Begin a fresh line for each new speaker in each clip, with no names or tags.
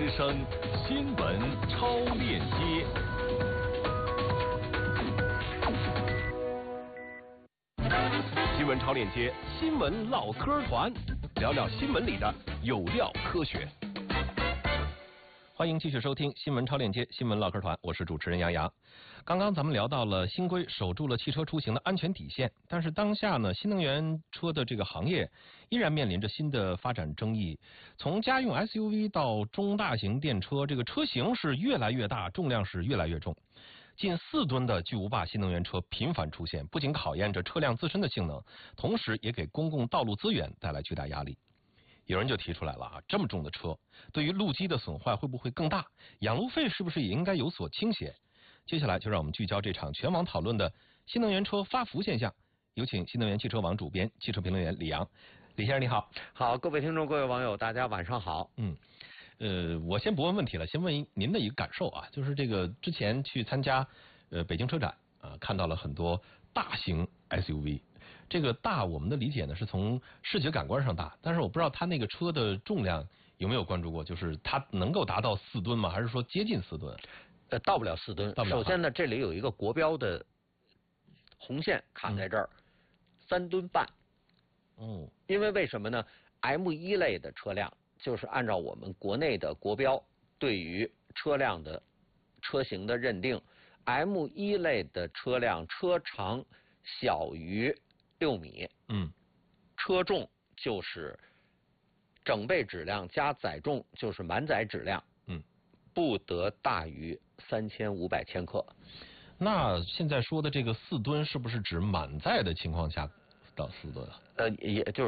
之声新闻超链接。新闻超链接，新闻唠嗑团，聊聊新闻里的有料科学。欢迎继续收听新闻超链接新闻唠嗑团，我是主持人杨洋。刚刚咱们聊到了新规守住了汽车出行的安全底线，但是当下呢，新能源车的这个行业依然面临着新的发展争议。从家用 SUV 到中大型电车，这个车型是越来越大，重量是越来越重。近4吨的巨无霸新能源车频繁出现，不仅考验着车辆自身的性能，同时也给公共道路资源带来巨大压力。有人就提出来了啊，这么重的车对于路基的损坏会不会更大？养路费是不是也应该有所倾斜？接下来就让我们聚焦这场全网讨论的新能源车发福现象，有请新能源汽车网主编、汽车评论员李阳。李先生你好。
好，各位听众、各位网友，大家晚上好。
我先不问问题了，先问您的一个感受啊，就是这个之前去参加北京车展啊，看到了很多大型 SUV。这个大，我们的理解呢是从视觉感官上大，但是我不知道它那个车的重量有没有关注过，就是它能够达到4吨吗？还是说接近4吨？
到不了4吨。首先呢，这里有一个国标的红线卡在这儿，3吨半。因为为什么呢 ？M1 类的车辆就是按照我们国内的国标对于车辆的车型的认定 ，M1 类的车辆车长小于6米，车重就是整备质量加载重就是满载质量，不得大于3500千克。
那现在说的这个4吨是不是指满载的情况下到4吨？
也就是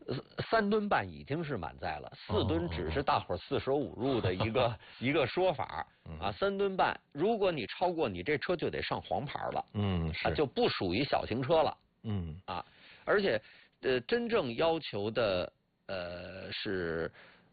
3吨半已经是满载了，4吨只是大伙四舍五入的一个说法啊。3吨半，如果你超过，你这车就得上黄牌了，就不属于小型车了，而且真正要求的是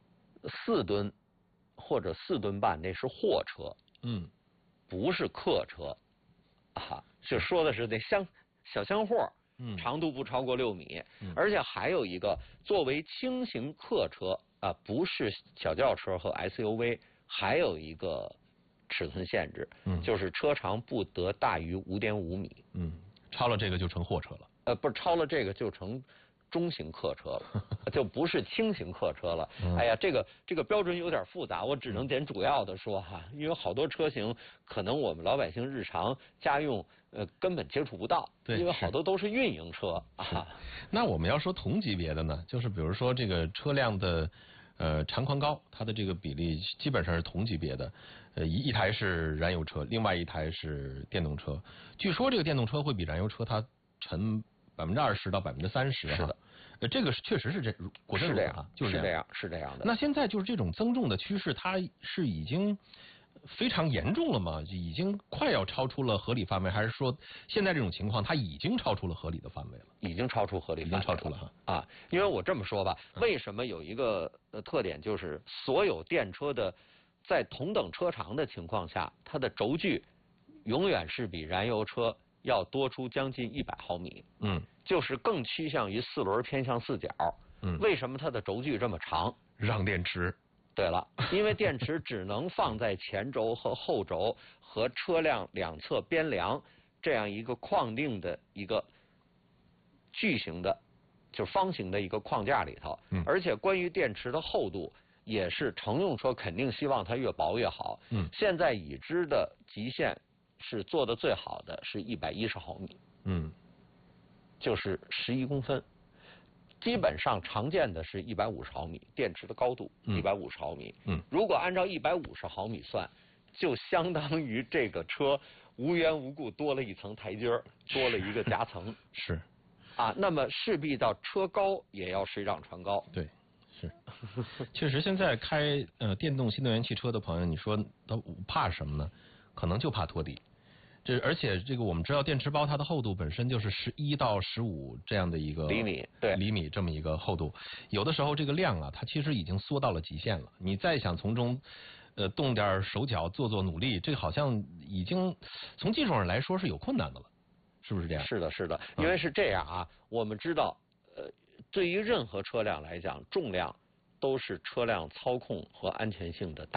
4吨或者4吨半，那是货车，不是客车啊，就说的是那小厢货。长度不超过6米，而且还有一个，作为轻型客车啊，不是小轿车和 SUV， 还有一个尺寸限制，就是车长不得大于5.5米。
超了这个就成货车了。
不是，超了这个就成中型客车了，就不是轻型客车了。哎呀，这个标准有点复杂，我只能点主要的说哈，因为好多车型可能我们老百姓日常家用根本接触不到，因为好多都是运营车啊。
那我们要说同级别的呢，就是比如说这个车辆的长宽高，它的这个比例基本上是同级别的，一台是燃油车，另外一台是电动车。据说这个电动车会比燃油车它沉20%到30%。是的，这个确实是果真
是这样，
就是
这样的。
那现在就是这种增重的趋势，它是已经非常严重了吗？已经快要超出了合理范围，还是说现在这种情况它已经超出了合理的范围了？
已经超出合理范围了，
已经超出了
啊！因为我这么说吧，为什么有一个特点，就是所有电车的在同等车长的情况下，它的轴距永远是比燃油车要多出将近100毫米，就是更趋向于4轮偏向4角。为什么它的轴距这么长？
让电池。
对了，因为电池只能放在前轴和后轴和车辆两侧边梁这样一个框定的一个矩形的，就是方形的一个框架里头。而且关于电池的厚度，也是乘用车肯定希望它越薄越好。现在已知的极限是做的最好的是110毫米，就是11公分。基本上常见的是150毫米，电池的高度150毫米。如果按照150毫米算，就相当于这个车无缘无故多了一层台阶，多了一个夹层。
是
啊，那么势必到车高也要水涨船高。
对，是，确实现在开电动新能源汽车的朋友，你说都怕什么呢？可能就怕拖地。而且这个我们知道电池包它的厚度本身就是11到15这样的一个
厘米，对，
厘米这么一个厚度，有的时候这个量啊，它其实已经缩到了极限了。你再想从中动点手脚做努力，这好像已经从技术上来说是有困难的了，是不是这样？
是的，是的，因为是这样啊，我们知道对于任何车辆来讲，重量都是车辆操控和安全性的大